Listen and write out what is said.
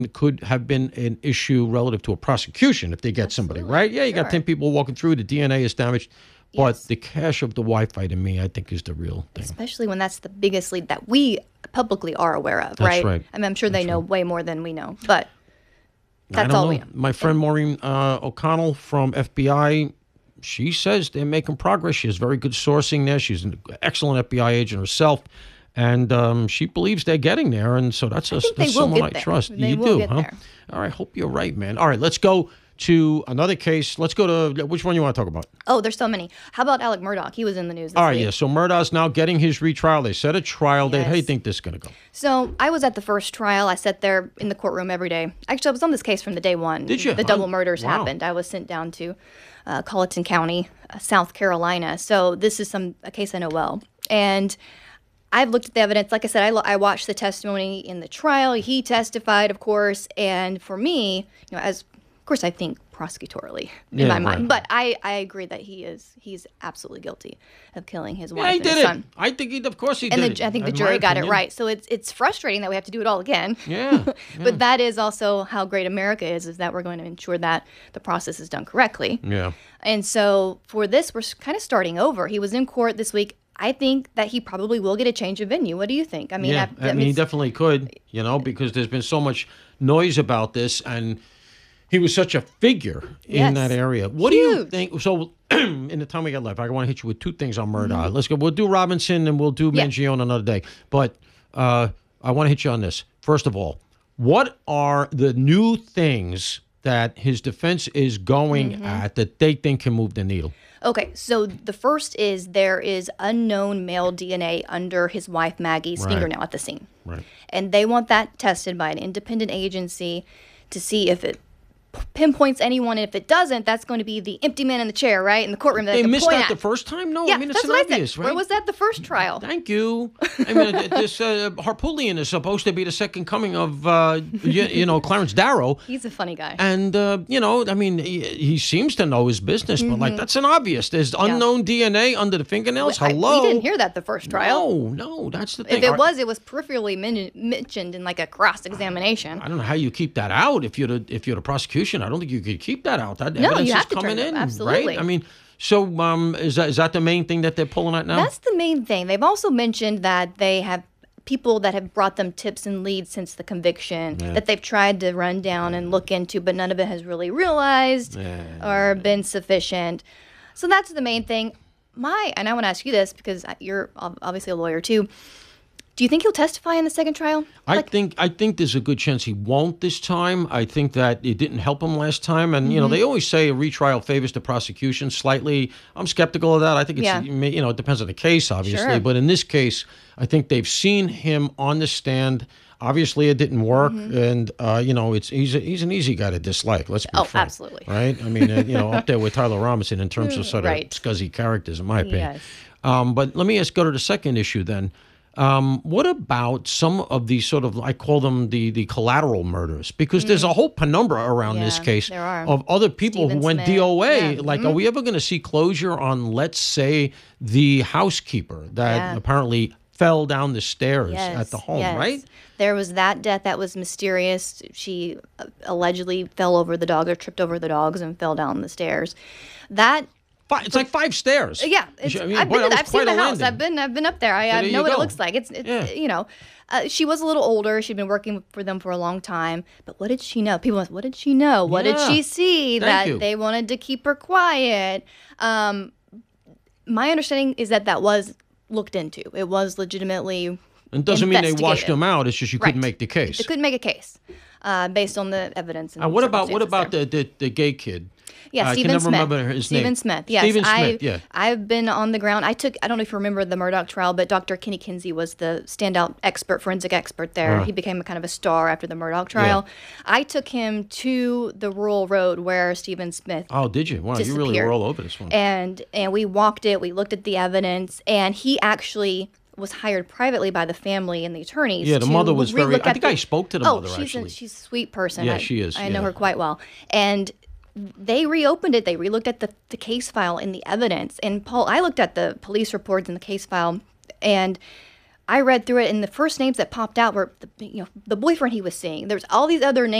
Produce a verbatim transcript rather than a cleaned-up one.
could have been an issue relative to a prosecution if they get Absolutely. somebody, right? Yeah, you Sure. got ten people walking through, the D N A is damaged. But Yes. the cache of the Wi-Fi, to me, I think is the real thing. Especially when that's the biggest lead that we publicly are aware of, That's right? right. I mean, I'm sure they That's know right. way more than we know, but I that's don't all know. we know. My friend Maureen uh, O'Connell from F B I, she says they're making progress. She has very good sourcing there. She's an excellent F B I agent herself. And um, she believes they're getting there. And so that's, a, think they that's will someone get I there. trust. They you will do, get huh? there. All right. Hope you're right, man. All right. Let's go to another case. Let's go to, which one you want to talk about? Oh, there's so many. How about Alec Murdaugh? He was in the news this All right. week. Yeah. So Murdaugh's now getting his retrial. They set a trial date. How do you Yes. think this is going to go? So I was at the first trial. I sat there in the courtroom every day. Actually, I was on this case from the day one. Did you? The double Oh, murders wow. happened. I was sent down to uh, Colleton County, uh, South Carolina. So this is some a case I know well. And I've looked at the evidence. Like I said, I, lo- I watched the testimony in the trial. He testified, of course. And for me, you know, as of course, I think prosecutorially in Yeah, my right. mind, but I, I agree that he is he's absolutely guilty of killing his wife Yeah, he and did his it. son. I think he, of course he And did the, it. I think the In my jury got it opinion. right. So it's it's frustrating that we have to do it all again. Yeah. yeah. But that is also how great America is, is that we're going to ensure that the process is done correctly. Yeah. And so for this, we're kind of starting over. He was in court this week. I think that he probably will get a change of venue. What do you think? I mean, Yeah, I, I mean, he it's- definitely could, you know, because there's been so much noise about this, and he was such a figure in Yes. that area. What do you Huge. think? So, in the time we got left, I want to hit you with two things on Murdaugh. Let's go. We'll do Robinson, and we'll do Mm-hmm. Yeah. Mangione another day. But uh, I want to hit you on this. First of all, what are the new things that his defense is going Mm-hmm. at that they think can move the needle? Okay, so the first is there is unknown male D N A under his wife Maggie's Right. fingernail at the scene. Right. And they want that tested by an independent agency to see if it p- pinpoints anyone. And if it doesn't, that's going to be the empty man in the chair, right? In the courtroom that They they can missed point that at. the first time? No, yeah, I mean, it's that's an what obvious, I said. right? Where was that the first trial? Thank you. I mean, uh, this uh, Harpoolian is supposed to be the second coming of, uh, you, you know, Clarence Darrow. He's a funny guy. And, uh, you know, I mean, he, he seems to know his business, but, like, that's an obvious. There's unknown D N A under the fingernails. Mm-hmm. I- Hello? we didn't hear that the first trial. No, no, that's the thing. If it Are- was, it was peripherally men- mentioned in like a cross-examination. I don't know how you keep that out if you're the, if you're the prosecution. I don't think you could keep that out. That No, evidence you is have to coming turn it- in, absolutely. right? I mean, so um, is that is that the main thing that they're pulling at now? That's the main thing. They've also mentioned that they have people that have brought them tips and leads since the conviction that they've tried to run down and look into, but none of it has really realized or been sufficient. So that's the main thing. My, and I want to ask you this because you're ob- obviously a lawyer too. Do you think he'll testify in the second trial? I think I think there's a good chance he won't this time. I think that it didn't help him last time, and you know Mm-hmm. they always say a retrial favors the prosecution slightly. I'm skeptical of that. I think it's Yeah. you know it depends on the case, obviously, Sure. but in this case, I think they've seen him on the stand. Obviously, it didn't work, and uh, you know it's he's a, he's an easy guy to dislike. Let's be Mm-hmm. Oh, frank, absolutely. right? I mean, uh, you know, up there with Tyler Robinson in terms of sort of Right. scuzzy characters, in my opinion. Yes. Um, but let me ask, go to the second issue then. Um, what about some of these sort of, I call them the the collateral murders? Because there's a whole penumbra around this Yeah, case there are. of other people Stephen who went Smith, D O A. yeah, Mm-hmm. Like, are we ever going to see closure on, let's say, the housekeeper that Yeah. apparently fell down the stairs Yes, at the home, yes. right? There was that death that was mysterious. She uh, allegedly fell over the dog or tripped over the dogs and fell down the stairs. That Fi- It's like five stairs. yeah, it's, I mean, I've boy, been. that was I've seen quite the a house. landing. I've been. I've been up there. I, I there know you what go. it looks like. It's. it's Yeah. You know, uh, she was a little older. She'd been working for them for a long time. But what did she know? People ask, what did she know? What did Yeah. she see Thank that you. they wanted to keep her quiet? Um, my understanding is that that was looked into. It was legitimately. It doesn't mean they washed investigated. him out. It's just you couldn't Right. make the case. They couldn't make a case uh, based on the evidence. And Uh, what about what circumstances about there. the, the the gay kid? Yeah, I Stephen can never Smith. remember his Stephen name. Smith. Yes, Stephen I, Smith. Yeah. I've been on the ground. I took. I don't know if you remember the Murdoch trial, but Doctor Kenny Kinsey was the standout expert, forensic expert there. Huh. He became a kind of a star after the Murdoch trial. I took him to the rural road where Stephen Smith Oh, did you? Wow, you really disappeared. were all over this one. and and we walked it. We looked at the evidence, and he actually was hired privately by the family and the attorneys. Yeah, the to mother was very- relook I at think the- I spoke to the oh, mother, she's actually. A, she's a sweet person. Yeah, I, she is, I know yeah. her quite well, and they reopened it. They relooked at the, the case file and the evidence. And Paul, I looked at the police reports and the case file, and I read through it, and the first names that popped out were the, you know, the boyfriend he was seeing. There's all these other names